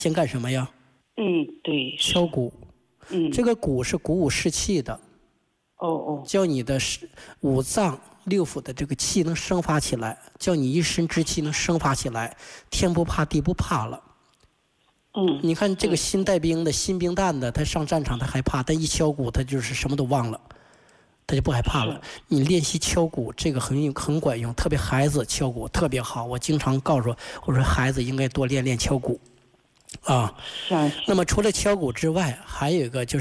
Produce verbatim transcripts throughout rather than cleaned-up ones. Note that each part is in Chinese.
先干什么呀？ 嗯，对， 敲鼓。 嗯， 这个鼓是鼓舞士气的。 哦哦， 叫你的五脏六腑的这个气能生发起来，叫你一身之气能生发起来，天不怕地不怕了。 嗯， 你看这个新带兵的新兵蛋的，他上战场他害怕，但一敲鼓他就是什么都忘了，他就不害怕了。你练习敲鼓这个很很管用，特别孩子敲鼓特别好。我经常告诉我说孩子应该多练练敲鼓。啊，那么除了敲鼓之外，还有一个就是，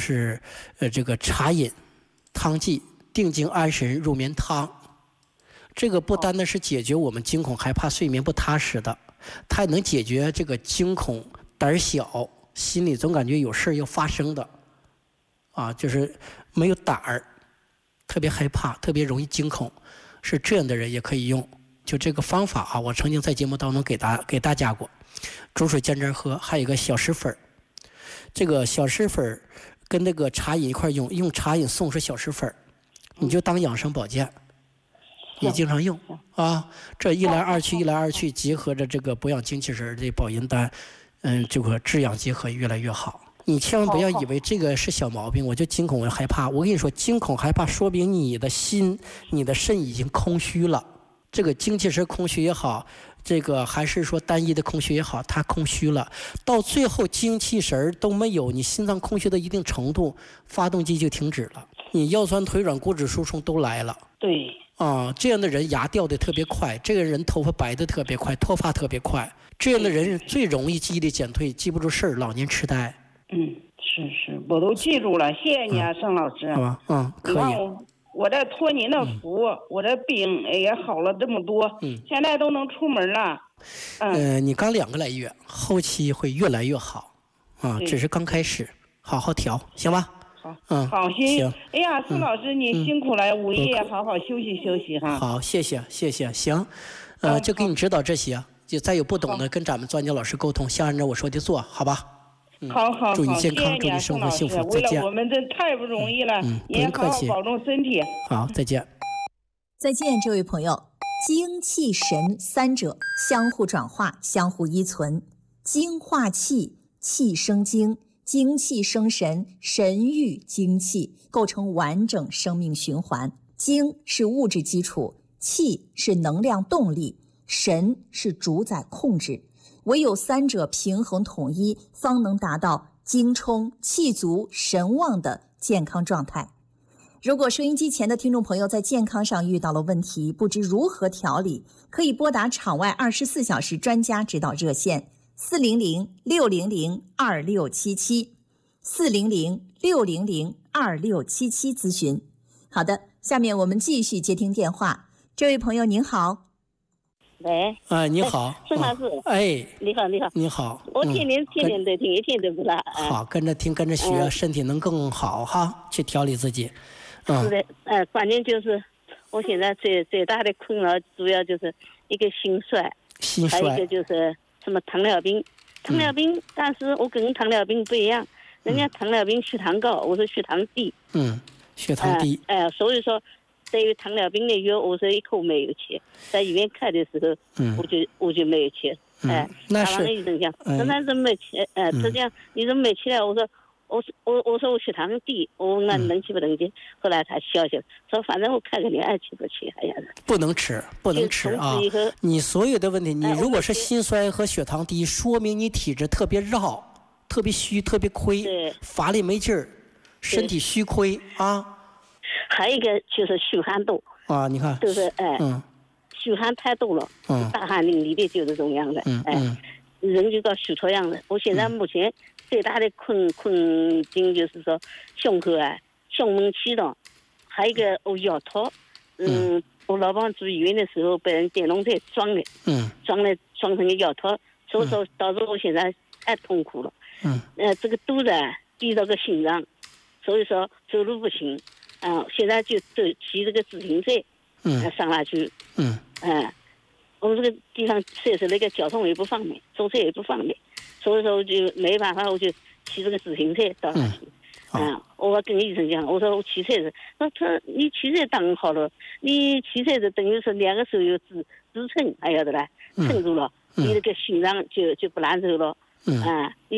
呃，这个茶饮、汤剂、定静安神入眠汤，这个不单单是解决我们惊恐害怕、睡眠不踏实的，它能解决这个惊恐、胆小、心里总感觉有事要发生的，啊，就是没有胆儿，特别害怕、特别容易惊恐，是这样的人也可以用。就这个方法啊，我曾经在节目当中给大给大家过。煮水见汁喝，还有一个小石粉，这个小石粉跟那个茶饮一块用，用茶饮送出小石粉，你就当养生保健，也经常用啊。这一来二去，一来二去，结合着这个补养精气神的保阴丹，嗯，这个治养结合越来越好。你千万不要以为这个是小毛病，我就惊恐我害怕。我跟你说，惊恐害怕说明你的心、你的肾已经空虚了。这个精气神空虚也好，这个还是说单一的空虚也好，它空虚了，到最后精气神都没有，你心脏空虚到一定程度，发动机就停止了，你腰酸腿软、骨质疏松都来了。 对， 啊，这样的人牙掉的特别快，这个人头发白的特别快，脱发特别快，这样的人最容易记忆力减退，记不住事儿，老年痴呆。 嗯，是是，我都记住了，谢谢你啊，盛老师。 好吧，嗯，可以。 我这托您的福，嗯、我这病也好了这么多，嗯，现在都能出门了。 嗯，呃，你刚两个来月，后期会越来越好，啊，只是刚开始，好好调，行吧？ 好， 嗯， 好，行。哎呀，苏老师，你辛苦了，午夜也好好休息休息哈。 好，谢谢，谢谢，行，呃，就给你指导这些，就再有不懂的跟咱们专家老师沟通，先按照我说的做，好吧？ 好好好， 祝你健康，祝你生活幸福，再见。 为了我们这太不容易了， 嗯， 也好好保重身体。 好，再见。 再见，这位朋友。精气神三者相互转化，相互依存。精化气，气生精，精气生神，神育精气，构成完整生命循环。精是物质基础，气是能量动力，神是主宰控制。唯有三者平衡统一，方能达到精充、气足、神旺的健康状态。如果收音机前的听众朋友在健康上遇到了问题，不知如何调理，可以拨打场外二十四小时专家指导热线四零零六零零二六七七四零零六零零二六七七咨询。好的，下面我们继续接听电话。这位朋友您好。 喂， 哎，你好， 盛老师， 哎， 你好，你好， 你好， 我天天天天都听，一天都不落。 好，跟着听，跟着学，身体能更好哈，去调理自己。 是的，呃，关键就是我现在最最大的困扰，主要就是一个心衰， 心衰， 还有一个就是什么糖尿病，糖尿病，但是我跟糖尿病不一样，人家糖尿病血糖高，我是血糖低。 嗯，血糖低。 哎，所以说。对于糖尿病的药，我是一口没有吃，在医院开的时候，嗯、我就我就没有吃。哎、 嗯，那是。 台湾的医生讲，那那怎么没吃？哎、呃，他讲你怎么没吃了？我说，我我我说我血糖低，我问俺能吃不能吃？后来他笑笑说，反正我看着你爱吃不吃，哎呀， 不能吃，不能吃啊！你所有的问题，你如果是心衰和血糖低，说明你体质特别绕、特别虚、特别亏，乏力没劲儿，身体虚亏啊。 还有一个就是虚汗多啊，你看， 就是哎，嗯，虚汗太多了，嗯，大汗淋漓的，就是这种样的， 嗯， 哎，人就搞虚脱样的。我现在目前最大的困困境就是说胸口啊，胸闷气的，还有一个我腰托，嗯，我老伴住医院的时候被人电动车撞的，嗯，撞了撞成个腰托，所以说导致我现在太痛苦了，嗯，呃，这个肚子抵到个心脏，所以说走路不行。嗯，现在就走骑这个自行车，嗯，上哪去？嗯，哎，我们这个地方设施那个交通也不方便，坐车也不方便，所以说我就没办法，我就骑这个自行车到哪去？嗯，啊、我跟医生讲，我说我骑车子，他说你骑车当然好了，你骑车子等于是两个手有支支撑，还要得来撑住了，嗯、你那个心脏就就不难受了，嗯，啊，你